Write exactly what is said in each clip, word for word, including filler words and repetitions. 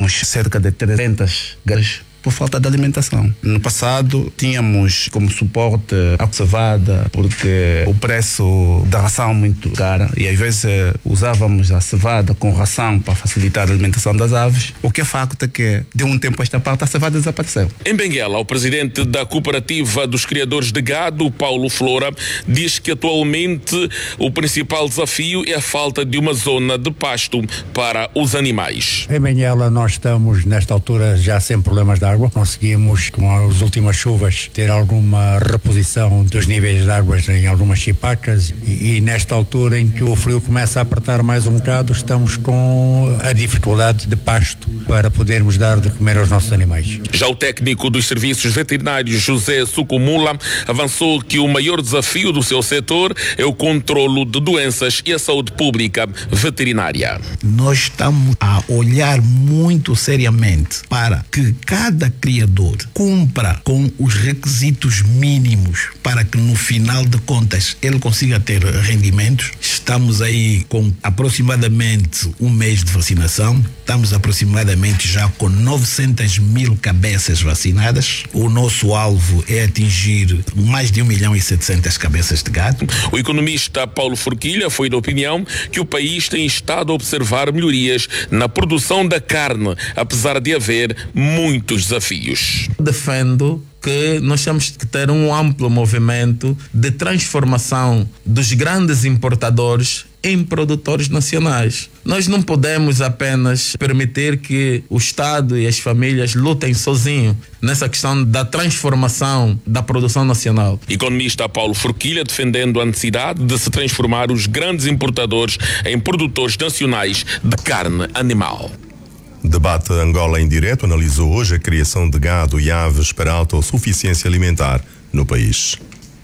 temos cerca de trezentas galinhas por falta de alimentação. No passado tínhamos como suporte a cevada, porque o preço da ração é muito cara e às vezes usávamos a cevada com ração para facilitar a alimentação das aves. O que é facto é que de um tempo a esta parte a cevada desapareceu. Em Benguela, o presidente da Cooperativa dos Criadores de Gado, Paulo Flora, diz que atualmente o principal desafio é a falta de uma zona de pasto para os animais. Em Benguela nós estamos nesta altura já sem problemas de água. Conseguimos, com as últimas chuvas, ter alguma reposição dos níveis de águas em algumas chipacas e, e nesta altura em que o frio começa a apertar mais um bocado, estamos com a dificuldade de pasto para podermos dar de comer aos nossos animais. Já o técnico dos serviços veterinários, José Sucumula, avançou que o maior desafio do seu setor é o controlo de doenças e a saúde pública veterinária. Nós estamos a olhar muito seriamente para que cada criador cumpra com os requisitos mínimos para que no final de contas ele consiga ter rendimentos. Estamos aí com aproximadamente um mês de vacinação, estamos aproximadamente já com novecentas mil cabeças vacinadas. O nosso alvo é atingir mais de um milhão e setecentas cabeças de gado. O economista Paulo Forquilha foi da opinião que o país tem estado a observar melhorias na produção da carne, apesar de haver muitos desafios. Defendo que nós temos que ter um amplo movimento de transformação dos grandes importadores em produtores nacionais. Nós não podemos apenas permitir que o Estado e as famílias lutem sozinhos nessa questão da transformação da produção nacional. Economista Paulo Forquilha defendendo a necessidade de se transformar os grandes importadores em produtores nacionais de carne animal. Debate Angola em Direto analisou hoje a criação de gado e aves para a autossuficiência alimentar no país.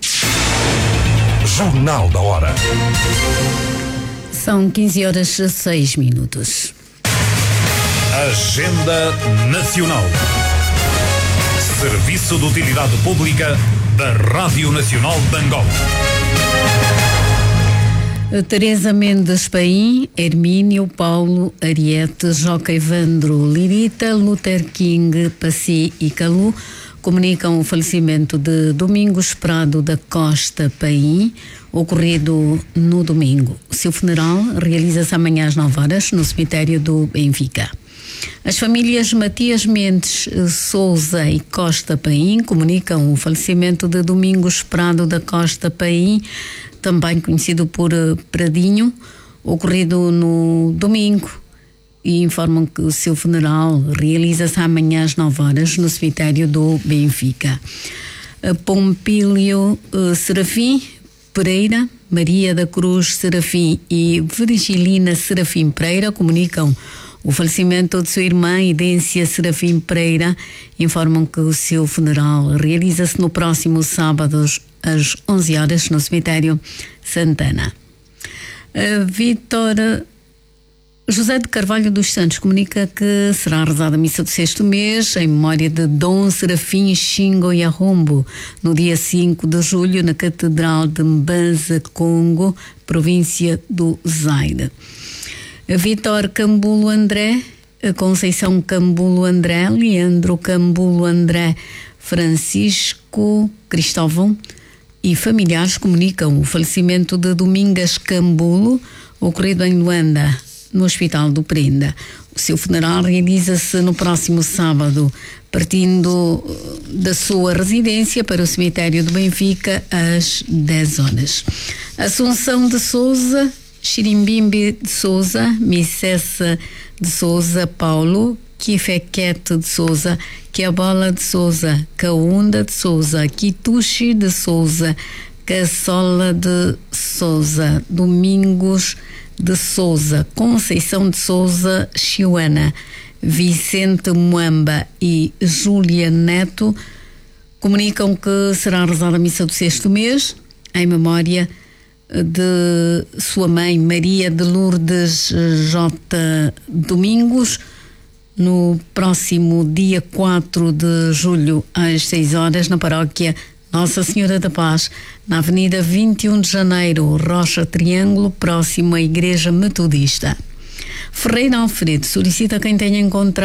Jornal da Hora. São quinze horas e seis minutos. Agenda Nacional. Serviço de Utilidade Pública da Rádio Nacional de Angola. Teresa Mendes Paim, Hermínio, Paulo, Ariete, Joca Evandro, Lirita, Luther King, Passi e Calu comunicam o falecimento de Domingos Prado da Costa Paim, ocorrido no domingo. O seu funeral realiza-se amanhã às nove horas no cemitério do Benfica. As famílias Matias Mendes Souza e Costa Paim comunicam o falecimento de Domingos Prado da Costa Paim, também conhecido por Pradinho, ocorrido no domingo, e informam que o seu funeral realiza-se amanhã às nove horas no cemitério do Benfica. Pompílio Serafim Pereira, Maria da Cruz Serafim e Virgilina Serafim Pereira comunicam o falecimento de sua irmã Idência Serafim Pereira. Informam que o seu funeral realiza-se no próximo sábado às onze horas no cemitério Santana. Vítor José de Carvalho dos Santos comunica que será rezada a missa do sexto mês em memória de Dom Serafim Xingo Yarrombo no dia cinco de julho na Catedral de Mbanza, Congo, província do Zaire. Vítor Cambulo André, Conceição Cambulo André, Leandro Cambulo André, Francisco Cristóvão e familiares comunicam o falecimento de Domingas Cambulo, ocorrido em Luanda, no Hospital do Prenda. O seu funeral realiza-se no próximo sábado, partindo da sua residência para o cemitério do Benfica às dez horas. Assunção de Souza, Xirimbimbi de Souza, Missessa de Souza Paulo, Kifequete de Souza, Quiabola de Souza, Caunda de Souza, Quituxi de Souza, Caçola de Souza, Domingos de Souza, Conceição de Souza, Chiuana, Vicente Muamba e Júlia Neto comunicam que será rezada a missa do sexto mês em memória de sua mãe Maria de Lourdes J. Domingos, no próximo dia quatro de julho às seis horas na paróquia Nossa Senhora da Paz, na Avenida vinte e um de Janeiro, Rocha Triângulo, próximo à Igreja Metodista. Ferreira Alfredo solicita quem tenha encontrado